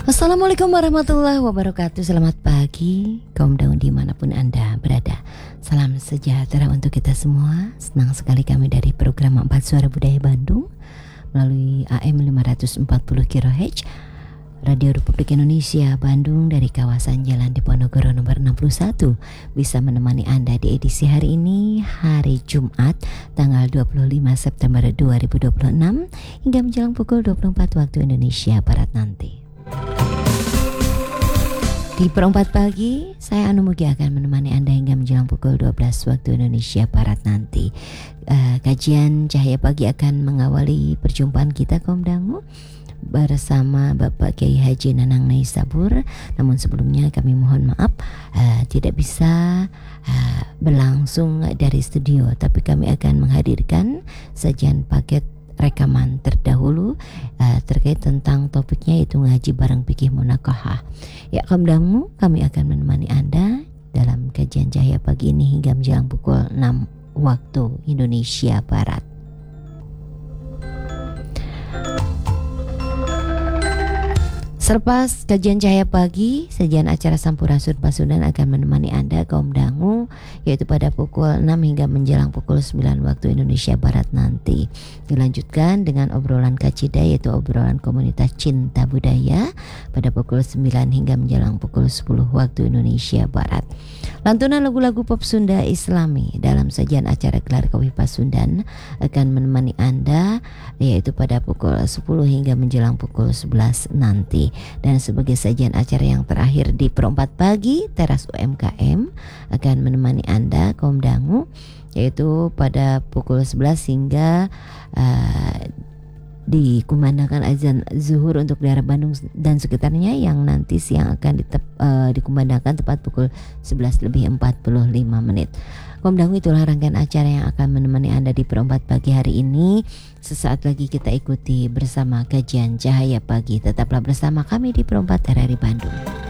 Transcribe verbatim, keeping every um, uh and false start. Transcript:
Assalamualaikum warahmatullahi wabarakatuh. Selamat pagi kaum daun dimanapun Anda berada. Salam sejahtera untuk kita semua. Senang sekali kami dari program empat Suara Budaya Bandung melalui A M lima ratus empat puluh kilohertz Radio Republik Indonesia Bandung dari kawasan Jalan Diponegoro nomor enam puluh satu bisa menemani Anda di edisi hari ini, hari Jumat tanggal dua puluh lima September dua ribu dua puluh enam hingga menjelang pukul dua puluh empat waktu Indonesia Barat nanti. Di perempat pagi, saya Anu Mugi akan menemani Anda hingga menjelang pukul dua belas waktu Indonesia Barat nanti. Uh, kajian Cahaya Pagi akan mengawali perjumpaan kita kaum dangu bersama Bapak Kiai Haji Nanang Naisabur. Namun sebelumnya kami mohon maaf uh, tidak bisa uh, berlangsung dari studio, tapi kami akan menghadirkan sajian paket rekaman terdahulu uh, terkait tentang topiknya, yaitu ngaji bareng fikih munakaha. Ya kaum dangu, kami akan menemani Anda dalam kajian Cahaya Pagi ini hingga menjelang pukul enam waktu Indonesia Barat. Selepas kajian Cahaya Pagi, sajian acara Sampurasun Pasundan akan menemani Anda kaum dangu, yaitu pada pukul enam hingga menjelang pukul sembilan waktu Indonesia Barat nanti. Dilanjutkan dengan obrolan kacida, yaitu obrolan komunitas cinta budaya pada pukul sembilan hingga menjelang pukul sepuluh waktu Indonesia Barat. Lantunan lagu-lagu pop Sunda Islami dalam sajian acara Gelar Kawih Pasundan akan menemani Anda, yaitu pada pukul sepuluh hingga menjelang pukul sebelas nanti. Dan sebagai sajian acara yang terakhir di perempat pagi, Teras U M K M akan menemani Anda kaum dangu, yaitu pada pukul sebelas hingga uh, dikumandangkan azan zuhur untuk daerah Bandung dan sekitarnya, yang nanti siang akan ditep, uh, dikumandangkan tepat pukul sebelas lebih empat puluh lima menit. Kaum dangu, itulah rangkaian acara yang akan menemani Anda di perempat pagi hari ini. Sesaat lagi kita ikuti bersama kajian Cahaya Pagi. Tetaplah bersama kami di perempat R R I Bandung.